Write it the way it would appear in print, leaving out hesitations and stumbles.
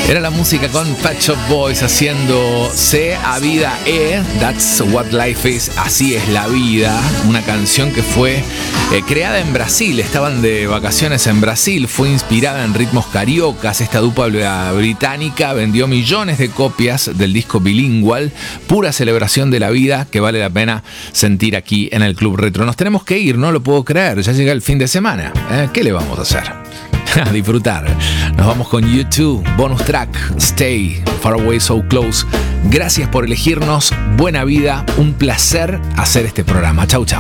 Era la música con Pet Shop Boys haciendo Se a Vida That's What Life Is, así es la vida. Una canción que fue creada en Brasil, estaban de vacaciones en Brasil, fue inspirada en ritmos cariocas. Esta dupla británica vendió millones de copias del disco Bilingual, pura celebración de la vida que vale la pena sentir aquí en el Club Retro. Nos tenemos que ir, no lo puedo creer, ya llega el fin de semana. ¿Qué le vamos a hacer? A disfrutar. Nos vamos con U2, bonus track, Stay, Far Away So Close. Gracias por elegirnos, buena vida, un placer hacer este programa. Chau, chau.